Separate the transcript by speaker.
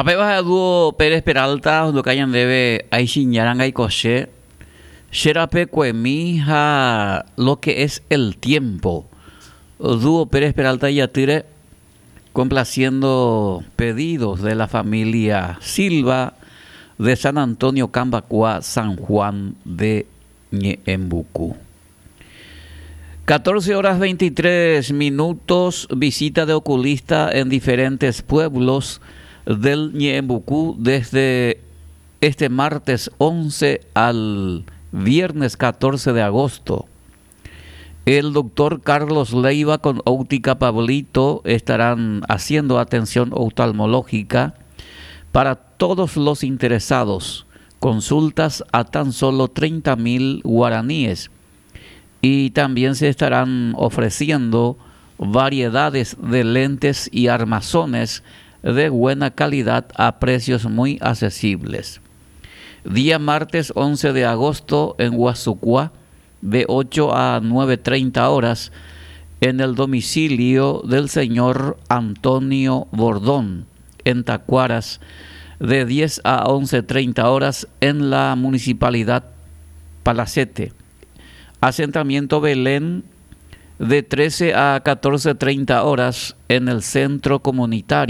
Speaker 1: Apeba duo Pérez Peralta, donde cayan debe Aishin Yaranga y Coche, Sherape Cuemija, lo que es el tiempo. Dúo Pérez Peralta y Yatire, complaciendo pedidos de la familia Silva de San Antonio Cambacua, San Juan de Ñeembucú. 14 horas 23 minutos, visita de oculista en diferentes pueblos del Ñeembucú desde este martes 11 al viernes 14 de agosto. El doctor Carlos Leiva con Óptica Pablito estarán haciendo atención oftalmológica para todos los interesados. Consultas a tan solo 30,000 guaraníes. Y también se estarán ofreciendo variedades de lentes y armazones de buena calidad a precios muy accesibles. Día martes 11 de agosto en Guasucuá, de 8 a 9:30 horas, en el domicilio del señor Antonio Bordón, en Tacuaras, de 10 a 11:30 horas en la municipalidad Palacete. Asentamiento Belén, de 13 a 14:30 horas en el centro comunitario